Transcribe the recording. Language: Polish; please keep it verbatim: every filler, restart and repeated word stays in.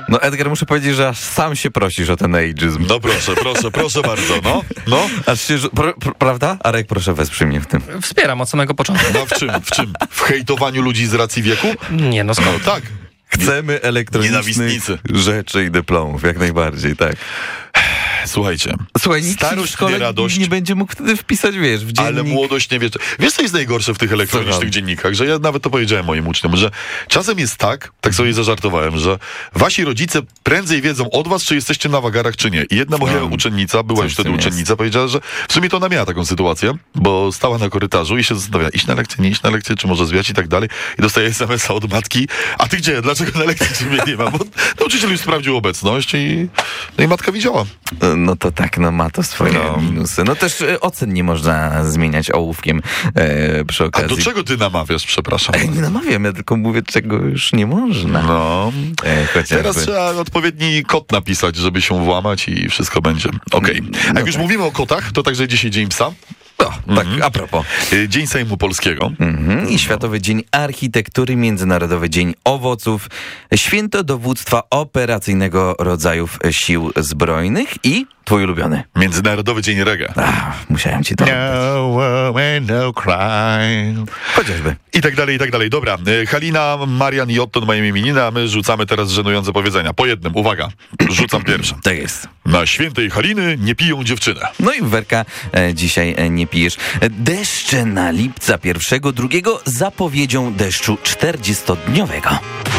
No Edgar, muszę powiedzieć, że aż sam się prosisz o ten ageizm. No proszę, proszę, proszę bardzo, no. no. Aż się, pr- pr- prawda? Arek, proszę wesprzyj mnie w tym. Wspieram od samego początku. No w czym? W czym? W hejtowaniu ludzi z racji wieku? Nie, no skąd? No tak. Chcemy elektronicznych Nienawistnicy. rzeczy i dyplomów, jak najbardziej, tak. Słuchajcie, Słuchaj, nikt starość w szkole nie radość, nie będzie mógł wtedy wpisać, wiesz, w dziennik. ale młodość nie wie. Wiesz, co jest najgorsze w tych elektronicznych dziennikach? Że ja nawet to powiedziałem moim uczniom, że czasem jest tak, tak sobie zażartowałem, że wasi rodzice prędzej wiedzą od was, czy jesteście na wagarach, czy nie. I jedna moja No, uczennica, była coś już w wtedy tym jest. uczennica, powiedziała, że w sumie to ona miała taką sytuację, bo stała na korytarzu i się zastanawiała, iść na lekcję, nie iść na lekcję, czy może zwiać i tak dalej. I dostaje es em es a od matki, a ty gdzie? Dlaczego na lekcji ciebie nie ma? Bo nauczyciel już sprawdził obecność i, no i matka widziała. No to tak, no ma to swoje No. minusy. No też e, ocen nie można zmieniać ołówkiem e, przy A okazji. do czego ty namawiasz, przepraszam? Ej, nie namawiam, ja tylko mówię, czego już nie można. No. E, chociażby. Teraz trzeba odpowiedni kod napisać, żeby się włamać i wszystko będzie. Okej. A jak No już tak. mówimy o kotach, to także dzisiaj Dzień Psa. No, tak, a propos. Y, Dzień Sejmu Polskiego. Mhm. I Światowy Dzień Architektury, Międzynarodowy Dzień Owoców, Święto Dowództwa Operacyjnego Rodzajów Sił Zbrojnych i twój ulubiony. Międzynarodowy Dzień Reggae. Ach, musiałem ci to oddać. No woman, no cry. Chociażby. I tak dalej, i tak dalej. Dobra, y, Halina, Marian i Otton mają imieniny, a my rzucamy teraz żenujące powiedzenia. Po jednym, uwaga, rzucam pierwsze. Tak jest. Na świętej Haliny nie piją dziewczynę. No i Werka, e, dzisiaj e, nie pijesz. E, Deszcze na lipca pierwszego, drugiego zapowiedzią deszczu czterdziestodniowego.